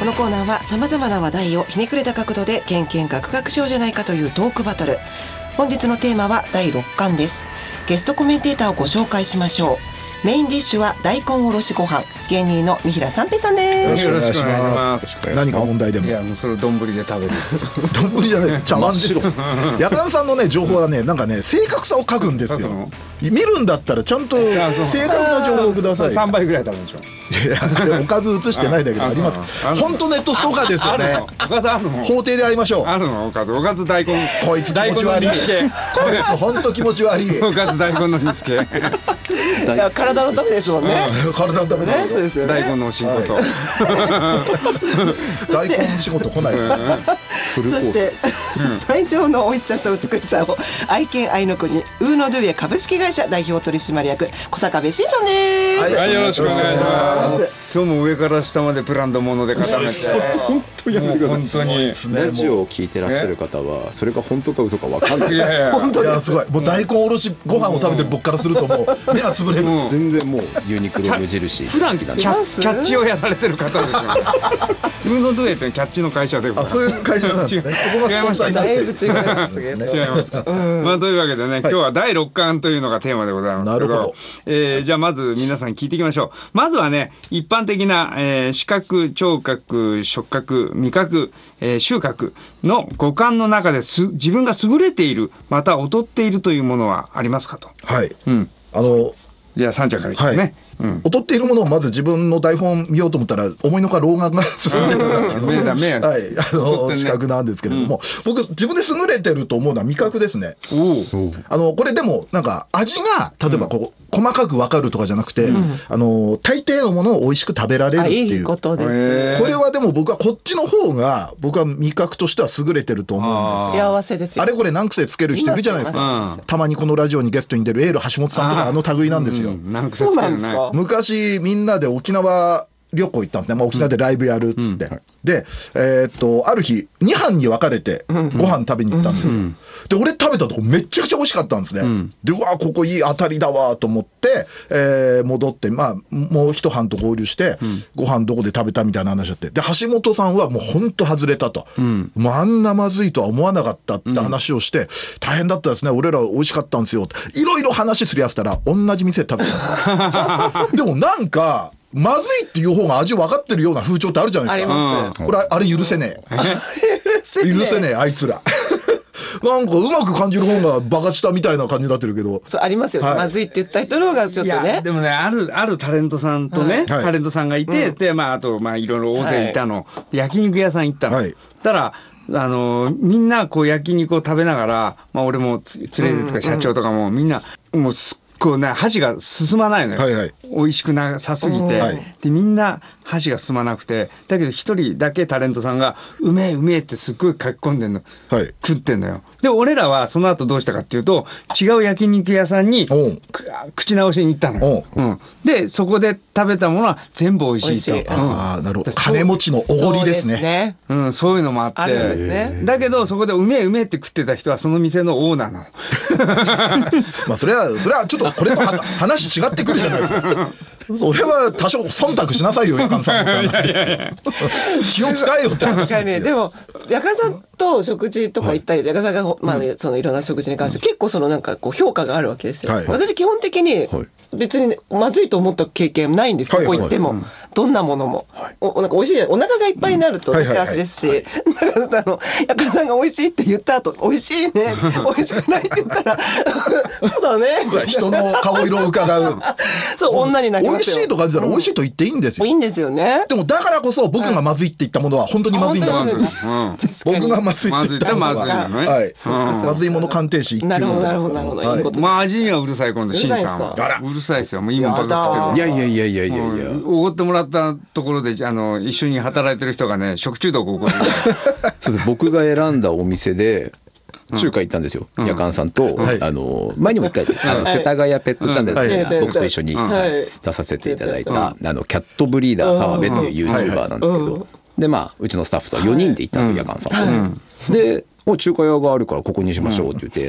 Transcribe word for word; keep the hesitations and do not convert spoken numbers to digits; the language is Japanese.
このコーナーはさまざまな話題をひねくれた角度でケンケンガクガクしようじゃないかというトークバトル。本日のテーマはだいろっかんです。ゲストコメンテーターをご紹介しましょう。メインディッシュは大根おろしご飯、芸人の三平三平さんです。 よろしくお願いします。何か問題でも。 いやもうそれを丼で食べる丼じゃない茶碗ですやかんさんのね情報はねなんかね正確さを書くんですよ。見るんだったらちゃんと正確な情報をください。 さんばいぐらい食べるでしょ。 いやおかず映してないだけであります。本当ネットストーカーですよね。 おかずあるの。 法廷で会いましょう。 あるのおかずおかず大根。 こいつ気持ち悪い。こいつ本当気持ち悪い。 おかず大根の煮付け。 いや体のためですもんね。 体のためですよ。 大根のお仕事。 大根仕事来ない。 そして最上の美味しさと美しさを愛犬愛の国ウーノドゥエ株式会社代表取締役小坂部慎さんです。 はい、よろしくお願いします。今日も上から下までブランド物で固めて。本当に本当にラジオを聞いてらっしゃる方はそれが本当か嘘か分かんない。 いやいや本当にすごい。もう大根おろしご飯を食べてる僕からするともう目がつぶれる。 全然もうユニクロ無印。 普段キャッチをやられてる方ですよね。ウーノドゥエってキャッチの会社で。 あ、そういう会社なんですね。 違います。 だいぶ違いますね。 違います。まあというわけでね、今日はだいろっかんというのがテーマでございますけど、えー、じゃあまず皆さん聞いていきましょう。まずはね、一般的な、えー、視覚、聴覚、触覚、味覚、えー、嗅覚の五感の中です自分が優れているまた劣っているというものはありますかと。 はい。 うん。 あのじゃあさんちゃんからいきますね。はい。うん、劣っているものをまず自分の台本見ようと思ったら思いのほか老眼が進んでたなっていうのが、はい、あの視覚なんですけれども、うん、僕自分で優れてると思うのは味覚ですね。あのこれでもなんか味が例えばこう、うん細かく分かるとかじゃなくて、うん、あの大抵のものを美味しく食べられるっていう。 いいことです。 これはでも僕はこっちの方が僕は味覚としては優れてると思うんです。 幸せですよ。 あれこれ難癖つける人いるじゃないですか。たまにこのラジオにゲストに出るエール橋本さんとかあの類なんですよ。うん、 難癖つけるね。 昔みんなで沖縄旅行行ったんですね、まあ、沖縄でライブやるっつって、うんうん、で、えー、っとある日に班に分かれてご飯食べに行ったんですよ、うんうん、で俺食べたとこめっちゃくちゃ美味しかったんですね、うん、でうわここいい当たりだわと思って、えー、戻ってまあもう一班と合流して、うん、ご飯どこで食べたみたいな話だって、で橋本さんはもうほんと外れたと、うん、もうあんなまずいとは思わなかったって話をして、うん、大変だったですね俺ら美味しかったんですよいろいろ話すり合わせたら同じ店で食べたんですでもなんかまずいっていう方が味分かってるような風潮ってあるじゃないですか。あります。俺あれ許せねえ許せねえあいつらなんかうまく感じる方がバカしたみたいな感じになってるけど、 そうありますよね、はい、まずいって言った人の方がちょっとね。 いやでもねあるあるタレントさんとね、はい、タレントさんがいて、うん、でまああとまあいろいろ大勢いたの、はい、焼肉屋さん行ったの、はい、たらあのみんなこう焼肉を食べながら、まあ、俺も連れてとか社長とかもみんなもうすっこうね箸が進まないのよ、はいはい、美味しくなさすぎて、はい、でみんな箸が進まなくて、だけど一人だけタレントさんがうめえうめえってすっごい書き込んでんの、はい、食ってんのよ。で俺らはその後どうしたかっていうと違う焼肉屋さんに口直しに行ったのよ、うん、でそこで食べたものは全部美味しいと。 ああなるほど、金持ちのおごりですね。 そうですね、 うん、そういうのもあってあるんですね。だけどそこでうめえうめえって食ってた人はその店のオーナーなのまあそれはそれはちょっとこれと話違ってくるじゃないですかそれは多少忖度しなさいよやかんさんみたいな気を使えよって話ですよ。 でもやかんさんと食事とか行ったり、やかんさんが、まあね、そのいろんな食事に関して結構そのなんかこう評価があるわけですよ、はい、私基本的に別に、ね、まずいと思った経験ないんです、はい、ここ行っても、はいはい、どんなものも、はい、おなんか美味しい、お腹がいっぱいになると幸せですし、だからあのやかんさんが美味しいって言った後美味しいね美味しくないって言ったらそうだね人の顔色を伺うそう女になりますよ。 美味しいと感じたら美味しいと言っていいんですよ、 うん、いいんですよね。 でもだからこそ僕がまずいって言ったものは本当にまずいんだ、うん、僕がまずいって言ったものはまずいもの鑑定士一級なるほどなるほどなるほど、はい、いいことまあ味にはうるさい今度シンさんはうるさいですよ。もういいもんばっか食ってる。 いやいやいやいやいやいやおごってもらったところであの一緒に働いてる人がね食中毒起こるそうです。僕が選んだお店で中華行ったんですよ、うん、やかんさんと、うん、あの前にも一回あの、はい、世田谷ペットチャンネルで、はい、僕と一緒に出させていただいた、はい、あのキャットブリーダー澤部っていう YouTuber なんですけど、はい、でまあうちのスタッフとよにんで行ったんですよ、やかんさんと、うん、でもう中華屋があるからここにしましょうって言って